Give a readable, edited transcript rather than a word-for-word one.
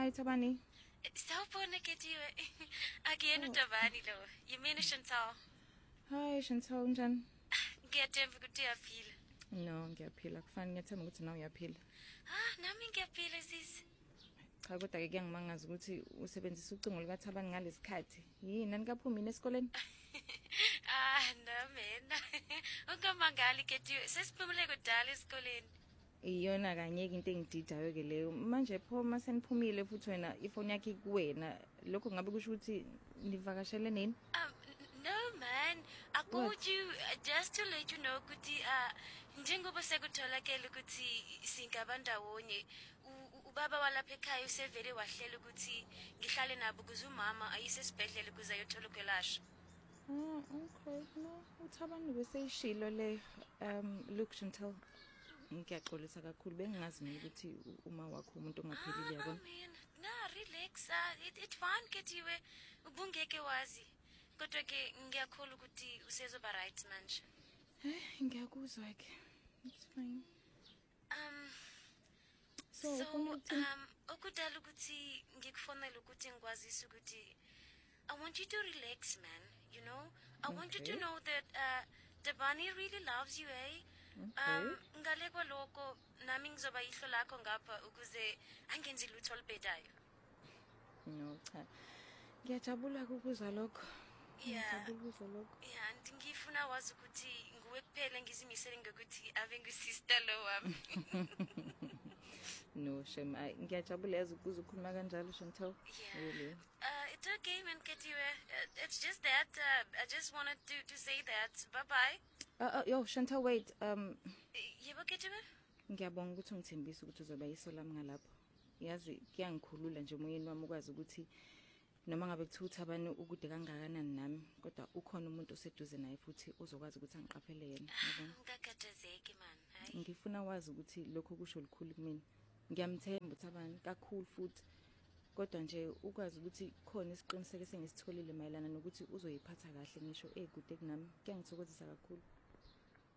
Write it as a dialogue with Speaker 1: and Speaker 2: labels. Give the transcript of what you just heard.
Speaker 1: Hi Tabani.
Speaker 2: Sawubona Ketiwe. Akuyena uTabani lo. Yimina Chantal.
Speaker 1: Hi Chantal njani?
Speaker 2: Ngiyathemba ukuthi uyaphila.
Speaker 1: No, ngiyaphila. Kufani ngiyathemba ukuthi nawe uyaphila.
Speaker 2: Nami ngiyaphila sisi.
Speaker 1: Cha kodwa ke kuyangimangaza ukuthi usebenzisa ucingo likaThabani ngalesikhathi. Yini nanikaphumile esikoleni?
Speaker 2: No mina. Ungamangali Ketiwe. Sesiphumile kudala esikoleni.
Speaker 1: Iyona kanyeke into engididayo ke leyo. Manje pho maseniphumile futhi wena ifoni yakhe kuwena. Lokho ngabe kusho ukuthi nivakashele nini?
Speaker 2: No man. I called you just to let you know ukuthi njengoba sekutholakala ukuthi singabandawonye ubaba walapha ekhaya usevele wahlela ukuthi ngihlale nabo kuze umama ayisesibhedlela kuze ayothola ukwelashwa.
Speaker 1: Okay. No, uThabani beseyishilo le look Chantal. Ngiyaxolisa kakhulu bengingazi mina ukuthi uma wakho umuntu ongaphilile yabona.
Speaker 2: Relax. It's fine Ketiwe. Ubungeke wazi. Kodwa ke ngiyakholwa ukuthi usezoba right manje.
Speaker 1: Ngiyakuzwa ke. It's fine. So
Speaker 2: okudala ukuthi ngikufonela ukuthi ngikwazise ukuthi I want you to relax man, you know? I want you to know that Tabani really loves you, eh? Ngale kwaloko nami ngizoba ihlo lakho ngapha ukuze angenzi lutho olubhedayo.
Speaker 1: No cha. Ngiyajabula ukuzwa lokho.
Speaker 2: Yeah, ngifuna wazi ukuthi nguwe kuphela ngizimisele ngokuthi ave ngisister lo wami.
Speaker 1: No, Shem, ngiyajabula yazi ukuze ukhuluma kanjalo Chantal. Really.
Speaker 2: It's okay man Ketiwe. It's just that I just wanted to say that. Bye-bye.
Speaker 1: Yo Chantal wait.
Speaker 2: Yebo Ketiwe?
Speaker 1: Ngiyabonga ukuthi ungithembisa ukuthi uzoba yisolami ngalapho. Yazi kuyangikhulula nje emoyeni wami ukwazi ukuthi noma ngabe kuthiwa uThabani ukude kangakanani nami kodwa ukhona umuntu oseduze naye futhi uzokwazi ukuthi angiqaphele yena yabona.
Speaker 2: Ngakhathazeki man. Hayi.
Speaker 1: Ngifuna wazi ukuthi lokho kusho likhulu kumina. Ngiyamthemba uThabani kakhulu futhi kodwa nje ukwazi ukuthi khona isiqiniseko sengisitholile mayelana nokuthi uzoyiphatha kahle ngisho ekude kunami. Kuyangithokozisa kakhulu.